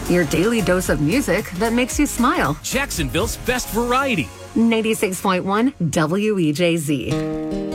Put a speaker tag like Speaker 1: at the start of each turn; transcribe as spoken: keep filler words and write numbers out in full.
Speaker 1: your daily dose of music that makes you smile.
Speaker 2: Jacksonville's best variety.
Speaker 1: ninety-six point one W E J Z.